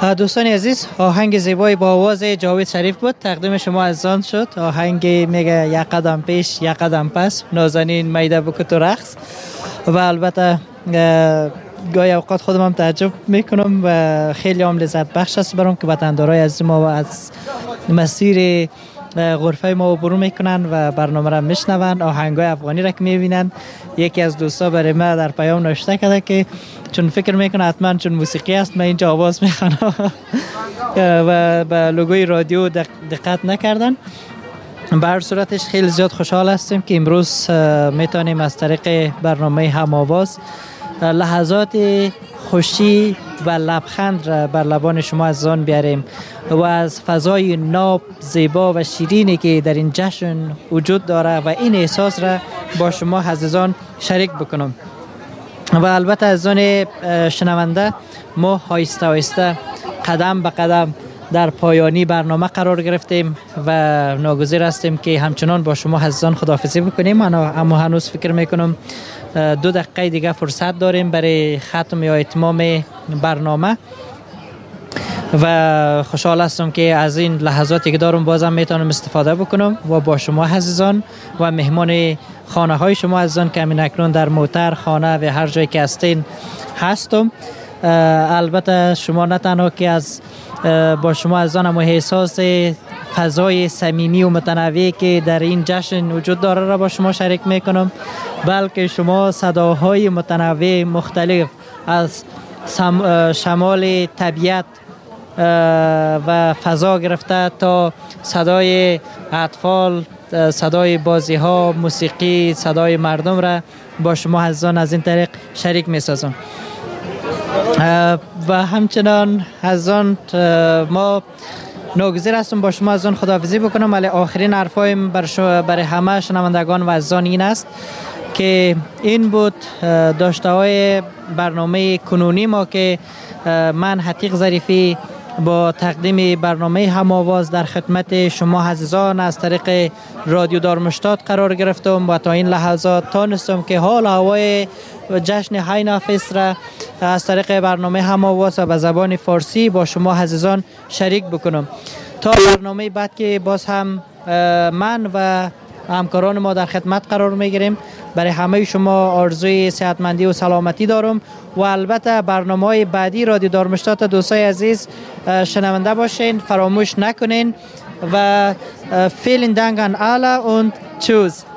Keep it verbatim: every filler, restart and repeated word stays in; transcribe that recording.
دوستان عزیز، آهنگ زیبای با آواز جاوید شریف بود، تقدیم شما عزیزان شد. آهنگ میگه یک قدم پیش یک قدم پس، نازنین میده بکو تو رقص. و البته گاهی اوقات خودم هم تعجب میکنم و خیلی هم لذت بخش است برام که وطندارای عزیز ما از مسیر غرفه ما برو میکنن و برنامه را میشنون، آهنگای افغانی را که میبینن. یکی از دوستا برای ما در پیام نوشته کرده که چون فکر میکنه حتما چون موسیقی است من اینجا آواز میخوانم و به لوگوی رادیو دقت نکردن. به هر صورتش خیلی زیاد خوشحال هستیم که امروز میتونیم از طریق برنامه هم آواز لحظات خوشی و لبخند را بر لبان شما عزیزان بیاریم و از فضای ناب، زیبا و شیرینی که در این جشن وجود داره و این احساس را با شما عزیزان شریک بکنم. و البته عزیزان شنونده، ما آهسته آهسته قدم به قدم در پایانی برنامه قرار گرفتیم و ناگزیر هستیم که همچنان با شما عزیزان خداحافظی بکنیم. اما هنوز فکر میکنم دو دقیقه دیگه فرصت داریم برای ختم یا اتمام برنامه و خوشحال هستم که از این لحظاتی که دارم بازم میتونم استفاده بکنم و با شما عزیزان و مهمان خانه های شما عزیزان که همین اکنون در موتر، خانه و هر جایی که هستین هستم. البته شما نه تنها که از با شما عزیزان هم احساس فضای صمیمی و متنوعی که در این جشن وجود داره را با شما شریک میکنم، بلکه شما صداهای متنوع مختلف از شمال طبیعت و فضا گرفته تا صدای اطفال، صدای بازی ها، موسیقی، صدای مردم را با شما عزیزان از این طریق شریک میسازم. و همچنان عزیزان ما ناگزیر هستم با شما عزیزان خداحافظی بکنم، ولی آخرین حرفایم برای همه شنوندگان و عزیزان این است که این بود داشته های برنامه کنونی ما که من حتیق ظریفی با تقدیم برنامه هم آواز در خدمت شما عزیزان از طریق رادیو دارمشتاد قرار گرفتم و تا این لحظات تانستم که حال هوای جشن های نافس را از طریق برنامه هم آواز و به زبان فارسی با شما عزیزان شریک بکنم. تا برنامه بعد که باز هم من و همکاران ما در خدمت قرار میگیریم، برای همه شما آرزوی صحتمندی و سلامتی دارم و البته برنامه‌های بعدی رادیو دارمشتات دوستای عزیز شنونده باشین، فراموش نکنین و vielen Dank an alle und tschüss.